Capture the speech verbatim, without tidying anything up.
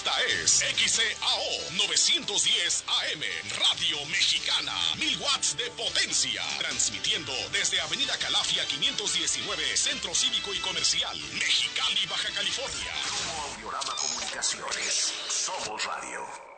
Esta es X C A O novecientos diez A M, Radio Mexicana, mil watts de potencia, transmitiendo desde Avenida Calafia quinientos diecinueve, Centro Cívico y Comercial, Mexicali, Baja California. Grupo Audiorama Comunicaciones, somos radio.